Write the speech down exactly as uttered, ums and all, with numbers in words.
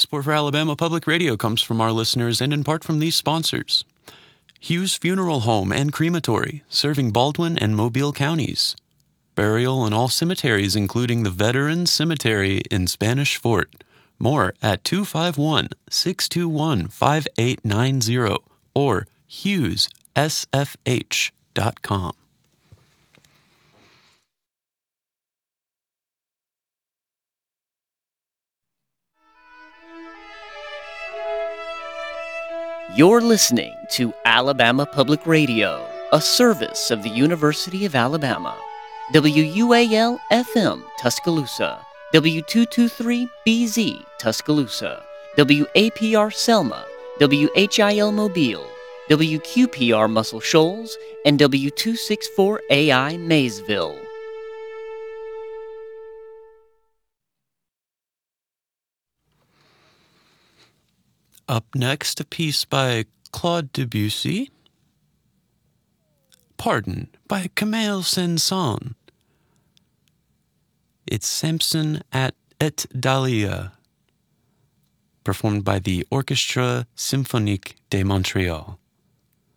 Support for Alabama Public Radio comes from our listeners and in part from these sponsors. Hughes Funeral Home and Crematory, serving Baldwin and Mobile counties. Burial in all cemeteries, including the Veterans Cemetery in Spanish Fort. More at two five one, six two one, five eight nine zero or hughes s f h dot com. You're listening to Alabama Public Radio, a service of the University of Alabama. W U A L F M Tuscaloosa, W two twenty-three B Z Tuscaloosa, W A P R Selma, W H I L Mobile, W Q P R Muscle Shoals, and W two sixty-four A I Maysville. Up next, a piece by Claude Debussy. Pardon by Kamel Sensan. It's Samson at Et Dahlia, performed by the Orchestre Symphonique de Montréal.